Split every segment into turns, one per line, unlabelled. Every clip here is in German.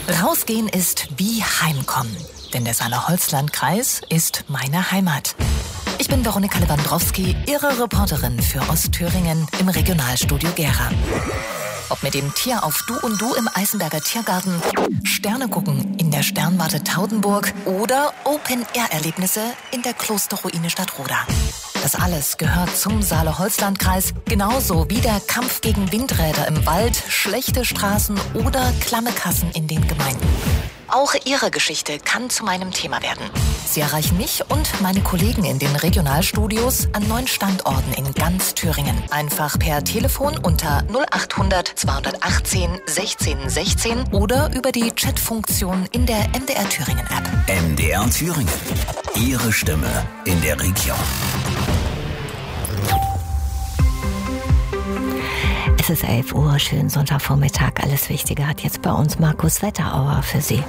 Rausgehen ist wie Heimkommen, denn der Saale-Holzland-Kreis ist meine Heimat. Ich bin Veronika Lewandowski, Ihre Reporterin für Ostthüringen im Regionalstudio Gera. Ob mit dem Tier auf Du und Du im Eisenberger Tiergarten, Sterne gucken in der Sternwarte Taudenburg oder Open-Air-Erlebnisse in der Klosterruine Stadtroda. Das alles gehört zum Saale-Holzland-Kreis, genauso wie der Kampf gegen Windräder im Wald, schlechte Straßen oder klamme Kassen in den Gemeinden. Auch Ihre Geschichte kann zu meinem Thema werden. Sie erreichen mich und meine Kollegen in den Regionalstudios an 9 Standorten in ganz Thüringen. Einfach per Telefon unter 0800 218 16 16 oder über die Chatfunktion in der MDR Thüringen App.
MDR Thüringen. Ihre Stimme in der Region.
Es ist 11 Uhr, schönen Sonntagvormittag. Alles Wichtige hat jetzt bei uns Markus Wetterauer für Sie.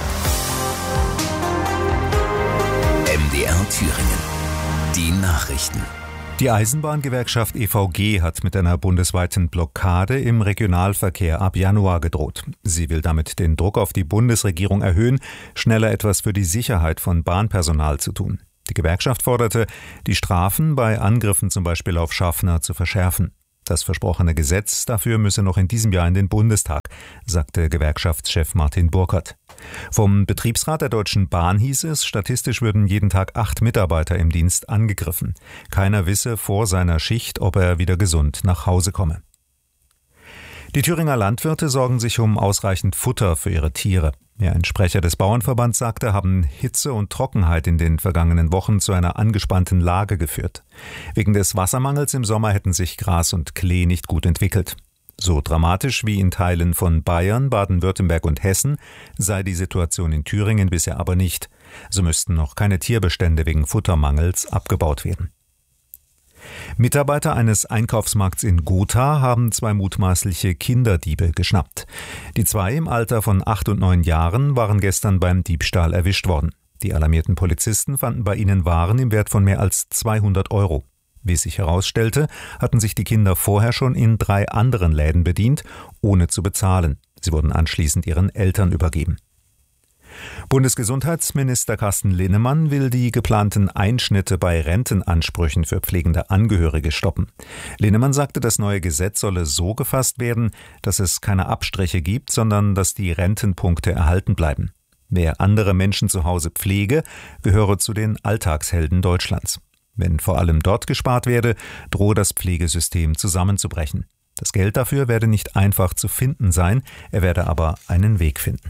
MDR Thüringen. Die Nachrichten.
Die Eisenbahngewerkschaft EVG hat mit einer bundesweiten Blockade im Regionalverkehr ab Januar gedroht. Sie will damit den Druck auf die Bundesregierung erhöhen, schneller etwas für die Sicherheit von Bahnpersonal zu tun. Die Gewerkschaft forderte, die Strafen bei Angriffen zum Beispiel auf Schaffner zu verschärfen. Das versprochene Gesetz dafür müsse noch in diesem Jahr in den Bundestag, sagte Gewerkschaftschef Martin Burkhardt. Vom Betriebsrat der Deutschen Bahn hieß es, statistisch würden jeden Tag 8 Mitarbeiter im Dienst angegriffen. Keiner wisse vor seiner Schicht, ob er wieder gesund nach Hause komme. Die Thüringer Landwirte sorgen sich um ausreichend Futter für ihre Tiere. Wie ein Sprecher des Bauernverbands sagte, haben Hitze und Trockenheit in den vergangenen Wochen zu einer angespannten Lage geführt. Wegen des Wassermangels im Sommer hätten sich Gras und Klee nicht gut entwickelt. So dramatisch wie in Teilen von Bayern, Baden-Württemberg und Hessen sei die Situation in Thüringen bisher aber nicht. So müssten noch keine Tierbestände wegen Futtermangels abgebaut werden. Mitarbeiter eines Einkaufsmarkts in Gotha haben 2 mutmaßliche Kinderdiebe geschnappt. Die 2 im Alter von 8 und 9 Jahren waren gestern beim Diebstahl erwischt worden. Die alarmierten Polizisten fanden bei ihnen Waren im Wert von mehr als 200 €. Wie sich herausstellte, hatten sich die Kinder vorher schon in 3 anderen Läden bedient, ohne zu bezahlen. Sie wurden anschließend ihren Eltern übergeben. Bundesgesundheitsminister Carsten Linnemann will die geplanten Einschnitte bei Rentenansprüchen für pflegende Angehörige stoppen. Linnemann sagte, das neue Gesetz solle so gefasst werden, dass es keine Abstriche gibt, sondern dass die Rentenpunkte erhalten bleiben. Wer andere Menschen zu Hause pflege, gehöre zu den Alltagshelden Deutschlands. Wenn vor allem dort gespart werde, drohe das Pflegesystem zusammenzubrechen. Das Geld dafür werde nicht einfach zu finden sein, er werde aber einen Weg finden.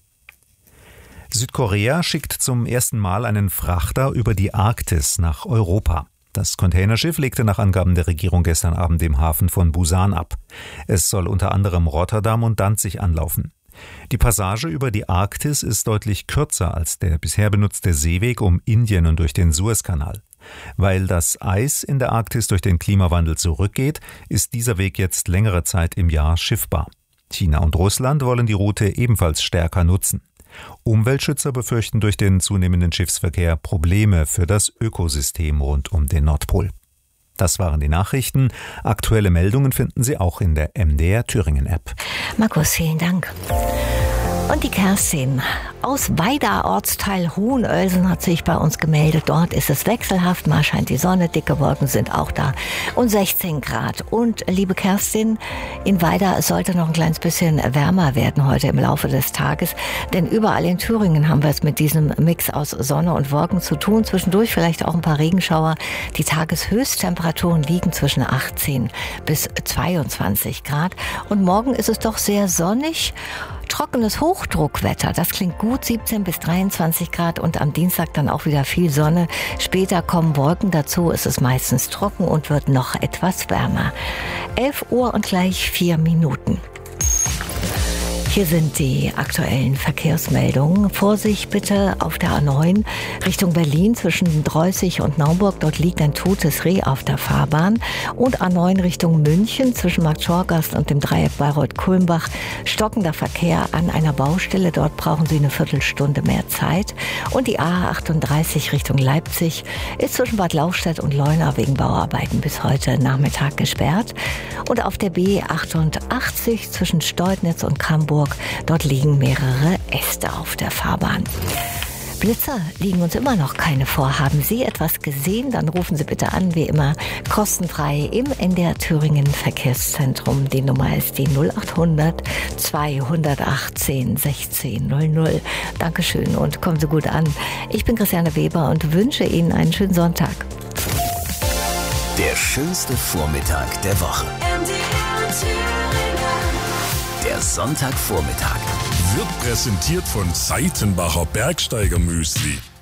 Südkorea schickt zum ersten Mal einen Frachter über die Arktis nach Europa. Das Containerschiff legte nach Angaben der Regierung gestern Abend im Hafen von Busan ab. Es soll unter anderem Rotterdam und Danzig anlaufen. Die Passage über die Arktis ist deutlich kürzer als der bisher benutzte Seeweg um Indien und durch den Suezkanal. Weil das Eis in der Arktis durch den Klimawandel zurückgeht, ist dieser Weg jetzt längere Zeit im Jahr schiffbar. China und Russland wollen die Route ebenfalls stärker nutzen. Umweltschützer befürchten durch den zunehmenden Schiffsverkehr Probleme für das Ökosystem rund um den Nordpol. Das waren die Nachrichten. Aktuelle Meldungen finden Sie auch in der MDR Thüringen App.
Markus, vielen Dank. Und die Kerstin aus Weida, Ortsteil Hohenölsen, hat sich bei uns gemeldet. Dort ist es wechselhaft, mal scheint die Sonne, dicke Wolken sind auch da und 16 Grad. Und liebe Kerstin, in Weida, es sollte noch ein kleines bisschen wärmer werden heute im Laufe des Tages, denn überall in Thüringen haben wir es mit diesem Mix aus Sonne und Wolken zu tun. Zwischendurch vielleicht auch ein paar Regenschauer. Die Tageshöchsttemperaturen liegen zwischen 18 bis 22 Grad. Und morgen ist es doch sehr sonnig. Trockenes Hochdruckwetter, das klingt gut, 17 bis 23 Grad und am Dienstag dann auch wieder viel Sonne. Später kommen Wolken dazu, es ist meistens trocken und wird noch etwas wärmer. 11 Uhr und gleich 4 Minuten. Hier sind die aktuellen Verkehrsmeldungen. Vorsicht bitte auf der A9 Richtung Berlin zwischen Dreußig und Naumburg. Dort liegt ein totes Reh auf der Fahrbahn. Und A9 Richtung München zwischen Markt-Schorgast und dem Dreieck Bayreuth-Kulmbach. Stockender Verkehr an einer Baustelle. Dort brauchen Sie eine Viertelstunde mehr Zeit. Und die A38 Richtung Leipzig ist zwischen Bad Lauchstädt und Leuna wegen Bauarbeiten bis heute Nachmittag gesperrt. Und auf der B88 zwischen Steudnitz und Camburg Hamburg. Dort liegen mehrere Äste auf der Fahrbahn. Blitzer liegen uns immer noch keine vor. Haben Sie etwas gesehen? Dann rufen Sie bitte an, wie immer, kostenfrei im NDR Thüringen Verkehrszentrum. Die Nummer ist die 0800 218 1600. Dankeschön und kommen Sie gut an. Ich bin Christiane Weber und wünsche Ihnen einen schönen Sonntag.
Der schönste Vormittag der Woche. Der Sonntagvormittag.
Wird präsentiert von Seitenbacher Bergsteiger Müsli.